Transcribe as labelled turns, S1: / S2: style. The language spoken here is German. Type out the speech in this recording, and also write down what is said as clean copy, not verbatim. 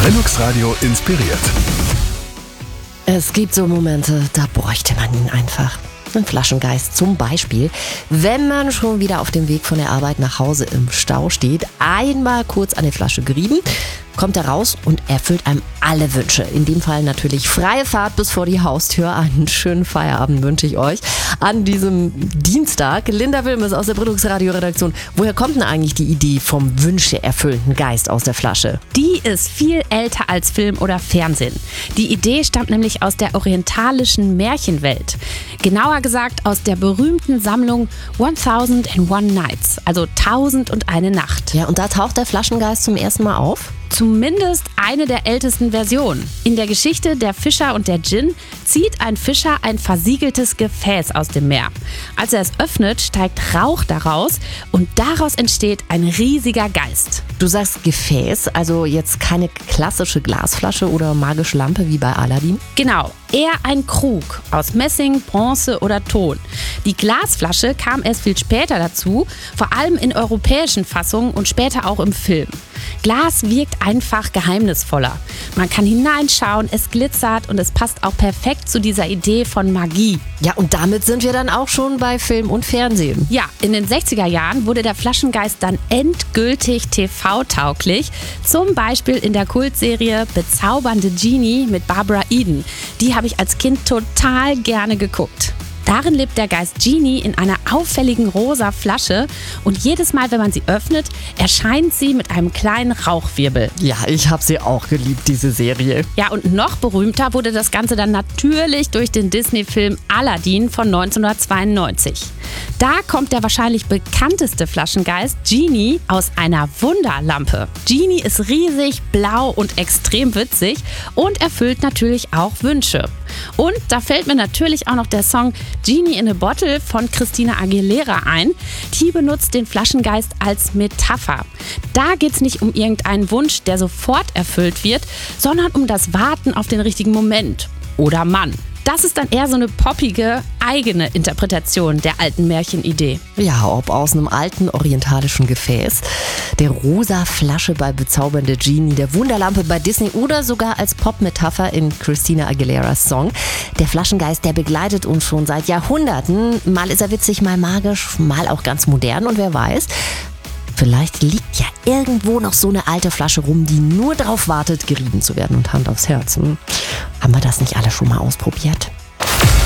S1: Velux Radio inspiriert.
S2: Es gibt so Momente, da bräuchte man ihn einfach. Ein Flaschengeist zum Beispiel, wenn man schon wieder auf dem Weg von der Arbeit nach Hause im Stau steht, einmal kurz an die Flasche gerieben, kommt er raus und erfüllt einem alle Wünsche. In dem Fall natürlich freie Fahrt bis vor die Haustür. Einen schönen Feierabend wünsche ich euch an diesem Dienstag. Linda Wilmes aus der Velux Radio Redaktion. Woher kommt denn eigentlich die Idee vom wünsche-erfüllenden Geist aus der Flasche?
S3: Die ist viel älter als Film oder Fernsehen. Die Idee stammt nämlich aus der orientalischen Märchenwelt. Genauer gesagt aus der berühmten Sammlung 1001 Nights, also 1001 Nacht.
S2: Ja, und da taucht der Flaschengeist zum ersten Mal auf?
S3: Zumindest eine der ältesten Versionen. In der Geschichte Der Fischer und der Djinn zieht ein Fischer ein versiegeltes Gefäß aus dem Meer. Als er es öffnet, steigt Rauch daraus und daraus entsteht ein riesiger Geist.
S2: Du sagst Gefäß, also jetzt keine klassische Glasflasche oder magische Lampe wie bei Aladdin?
S3: Genau, eher ein Krug aus Messing, Bronze oder Ton. Die Glasflasche kam erst viel später dazu, vor allem in europäischen Fassungen und später auch im Film. Glas wirkt einfach geheimnisvoller. Man kann hineinschauen, es glitzert und es passt auch perfekt zu dieser Idee von Magie.
S2: Ja, und damit sind wir dann auch schon bei Film und Fernsehen.
S3: Ja, in den 60er Jahren wurde der Flaschengeist dann endgültig TV-tauglich. Zum Beispiel in der Kultserie Bezaubernde Genie mit Barbara Eden. Die habe ich als Kind total gerne geguckt. Darin lebt der Geist Genie in einer auffälligen rosa Flasche und jedes Mal, wenn man sie öffnet, erscheint sie mit einem kleinen Rauchwirbel.
S2: Ja, ich habe sie auch geliebt, diese Serie.
S3: Ja, und noch berühmter wurde das Ganze dann natürlich durch den Disney-Film Aladdin von 1992. Da kommt der wahrscheinlich bekannteste Flaschengeist Genie aus einer Wunderlampe. Genie ist riesig, blau und extrem witzig und erfüllt natürlich auch Wünsche. Und da fällt mir natürlich auch noch der Song Genie in a Bottle von Christina Aguilera ein. Die benutzt den Flaschengeist als Metapher. Da geht es nicht um irgendeinen Wunsch, der sofort erfüllt wird, sondern um das Warten auf den richtigen Moment oder Mann. Das ist dann eher so eine poppige, eigene Interpretation der alten Märchenidee.
S2: Ja, ob aus einem alten orientalischen Gefäß, der rosa Flasche bei Bezaubernde Genie, der Wunderlampe bei Disney oder sogar als Pop-Metapher in Christina Aguileras Song. Der Flaschengeist, der begleitet uns schon seit Jahrhunderten. Mal ist er witzig, mal magisch, mal auch ganz modern und wer weiß, vielleicht liegt ja irgendwo noch so eine alte Flasche rum, die nur darauf wartet, gerieben zu werden. Und Hand aufs Herz. Haben wir das nicht alle schon mal ausprobiert?